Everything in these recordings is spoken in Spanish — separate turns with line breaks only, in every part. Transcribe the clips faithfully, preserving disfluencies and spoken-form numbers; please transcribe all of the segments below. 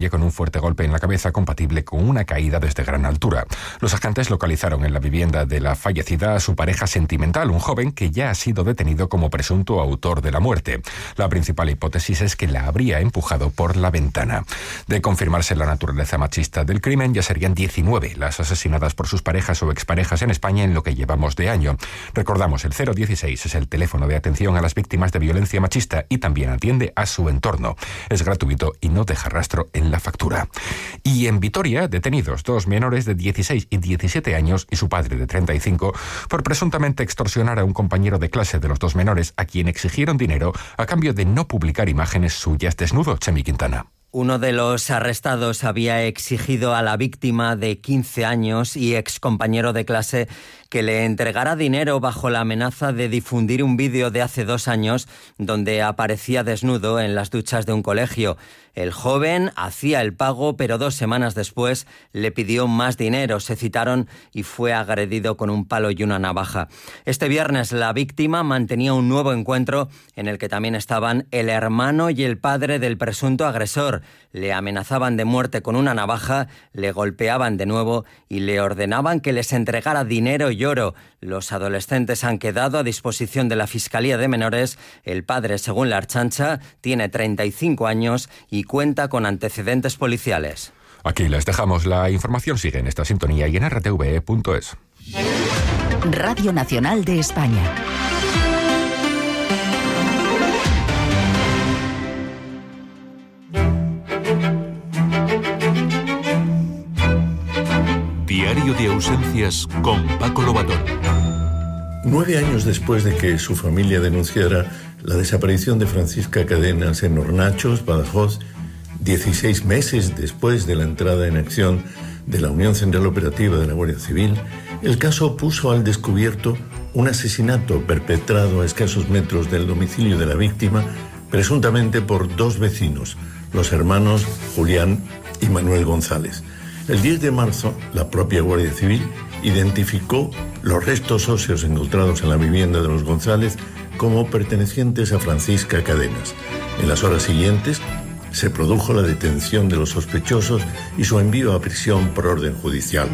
calle con un fuerte golpe en la cabeza compatible con una caída desde gran altura. Los agentes localizaron en la vivienda de la fallecida a su pareja sentimental, un joven que ya ha sido detenido como presunto autor de la muerte. La principal hipótesis es que la habría empujado por la ventana. De confirmarse la naturaleza machista del crimen, ya serían diecinueve las asesinadas por sus parejas o exparejas en España en lo que llevamos de año. Recordamos, el cero dieciséis es el teléfono de atención a las víctimas de violencia machista y también atiende a su entorno. Es gratuito y no deja rastro en la factura. Y en Vitoria, detenidos dos menores de dieciséis y diecisiete años y su padre de treinta y cinco por presuntamente extorsionar a un compañero de clase de los dos menores a quien exigieron dinero a cambio de no publicar imágenes suyas desnudo. Chemi Quintana.
Uno de los arrestados había exigido a la víctima de quince años y excompañero de clase que le entregara dinero bajo la amenaza de difundir un vídeo de hace dos años donde aparecía desnudo en las duchas de un colegio. El joven hacía el pago, pero dos semanas después le pidió más dinero. Se citaron y fue agredido con un palo y una navaja. Este viernes la víctima mantenía un nuevo encuentro en el que también estaban el hermano y el padre del presunto agresor. Le amenazaban de muerte con una navaja, le golpeaban de nuevo y le ordenaban que les entregara dinero y oro. Los adolescentes han quedado a disposición de la Fiscalía de Menores. El padre, según la Ertzaintza, tiene treinta y cinco años y cuenta con antecedentes policiales.
Aquí les dejamos. La información sigue en esta sintonía y en r t v e punto es.
Radio Nacional de España.
Diario de ausencias con Paco Lobatón.
Nueve años después de que su familia denunciara la desaparición de Francisca Cadenas en Hornachos, Badajoz, dieciséis meses después de la entrada en acción de la Unión Central Operativa de la Guardia Civil, el caso puso al descubierto un asesinato perpetrado a escasos metros del domicilio de la víctima, presuntamente por dos vecinos, los hermanos Julián y Manuel González. El diez de marzo, la propia Guardia Civil identificó los restos óseos encontrados en la vivienda de los González como pertenecientes a Francisca Cadenas. En las horas siguientes, se produjo la detención de los sospechosos y su envío a prisión por orden judicial.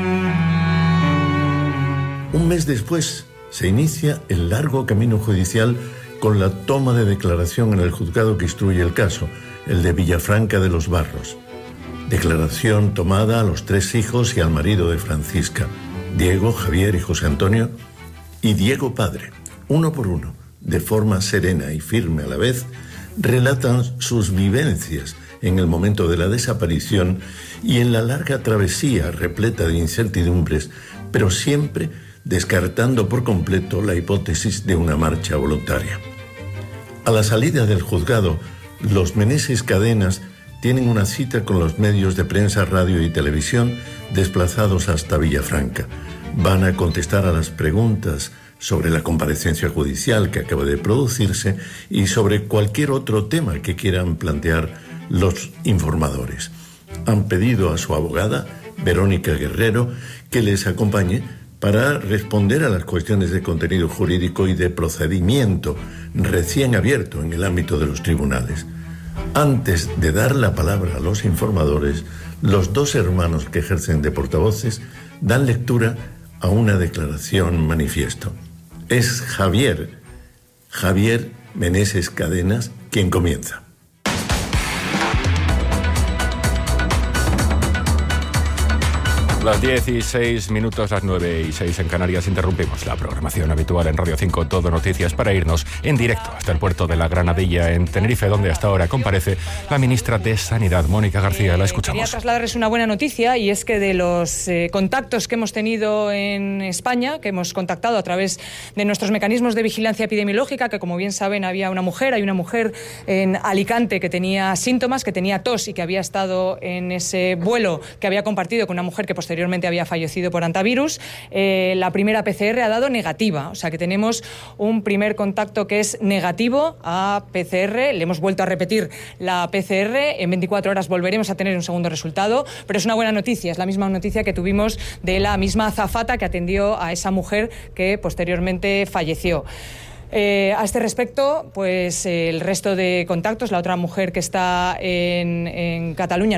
Un mes después, se inicia el largo camino judicial con la toma de declaración en el juzgado que instruye el caso, el de Villafranca de los Barros. Declaración tomada a los tres hijos y al marido de Francisca, Diego, Javier y José Antonio, y Diego padre, uno por uno, de forma serena y firme a la vez, relatan sus vivencias en el momento de la desaparición y en la larga travesía repleta de incertidumbres, pero siempre descartando por completo la hipótesis de una marcha voluntaria. A la salida del juzgado, los Meneses Cadenas tienen una cita con los medios de prensa, radio y televisión desplazados hasta Villafranca. Van a contestar a las preguntas sobre la comparecencia judicial que acaba de producirse y sobre cualquier otro tema que quieran plantear los informadores. Han pedido a su abogada, Verónica Guerrero, que les acompañe para responder a las cuestiones de contenido jurídico y de procedimiento recién abierto en el ámbito de los tribunales. Antes de dar la palabra a los informadores, los dos hermanos que ejercen de portavoces dan lectura a una declaración manifiesto. Es Javier, Javier Meneses Cadenas, quien comienza.
Las diez y seis minutos, las nueve y seis en Canarias, interrumpimos la programación habitual en Radio cinco Todo Noticias para irnos en directo hasta el puerto de la Granadilla en Tenerife, donde hasta ahora comparece la ministra de Sanidad, Mónica García. La escuchamos.
Quería trasladarles una buena noticia, y es que de los eh, contactos que hemos tenido en España, que hemos contactado a través de nuestros mecanismos de vigilancia epidemiológica, que como bien saben había una mujer, hay una mujer en Alicante que tenía síntomas, que tenía tos y que había estado en ese vuelo que había compartido con una mujer que posteriormente había fallecido por antivirus. Eh, la primera P C R ha dado negativa, o sea que tenemos un primer contacto que es negativo a P C R. Le hemos vuelto a repetir la P C R, en veinticuatro horas volveremos a tener un segundo resultado, pero es una buena noticia, es la misma noticia que tuvimos de la misma azafata que atendió a esa mujer que posteriormente falleció. Eh, a este respecto, pues eh, el resto de contactos, la otra mujer que está en, en Cataluña